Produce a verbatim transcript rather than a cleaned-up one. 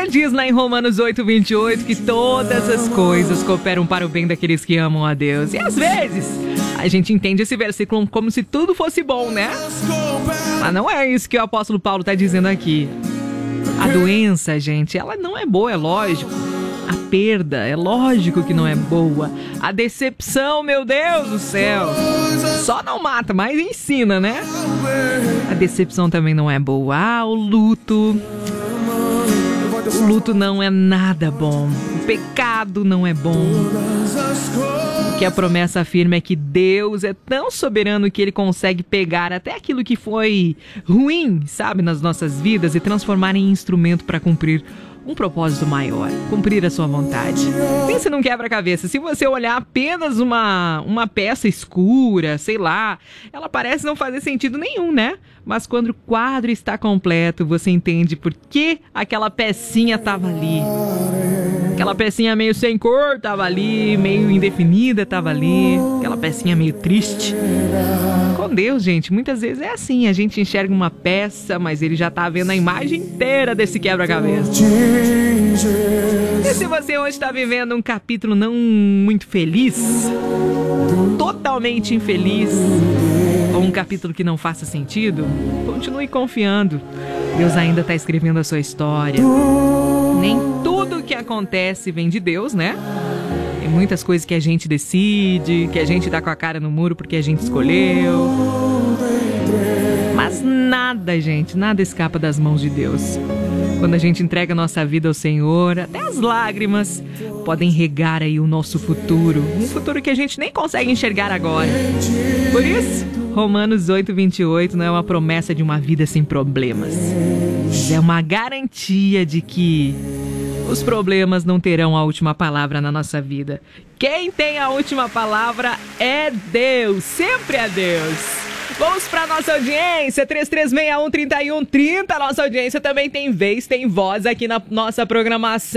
Bíblia diz lá em Romanos oito, vinte e oito que todas as coisas cooperam para o bem daqueles que amam a Deus. E às vezes a gente entende esse versículo como se tudo fosse bom, né? Mas não é isso que o apóstolo Paulo está dizendo aqui. A doença, gente, ela não é boa, é lógico. A perda, é lógico que não é boa. A decepção, meu Deus do céu, só não mata, mas ensina, né? A decepção também não é boa. Ah, o luto. O luto não é nada bom. O pecado não é bom. O que a promessa afirma é que Deus é tão soberano que Ele consegue pegar até aquilo que foi ruim, sabe, nas nossas vidas e transformar em instrumento para cumprir um propósito maior, cumprir a sua vontade. Pense num quebra-cabeça. Se você olhar apenas uma, uma peça escura, sei lá, ela parece não fazer sentido nenhum, né? Mas quando o quadro está completo, você entende por que aquela pecinha estava ali. Aquela pecinha meio sem cor estava ali, meio indefinida estava ali, aquela pecinha meio triste. Com Deus, gente, muitas vezes é assim, a gente enxerga uma peça, mas Ele já está vendo a imagem inteira desse quebra-cabeça. E se você hoje está vivendo um capítulo não muito feliz, totalmente infeliz, ou um capítulo que não faça sentido, continue confiando. Deus ainda está escrevendo a sua história. Nem tudo que acontece vem de Deus, né? Tem muitas coisas que a gente decide, que a gente dá com a cara no muro porque a gente escolheu. Mas nada, gente, nada escapa das mãos de Deus. Quando a gente entrega a nossa vida ao Senhor, até as lágrimas podem regar aí o nosso futuro. Um futuro que a gente nem consegue enxergar agora. Por isso, Romanos oito, vinte e oito não é uma promessa de uma vida sem problemas. É uma garantia de que os problemas não terão a última palavra na nossa vida. Quem tem a última palavra é Deus, sempre é Deus. Vamos para nossa audiência, três três seis um, três um três zero. Nossa audiência também tem vez, tem voz aqui na nossa programação.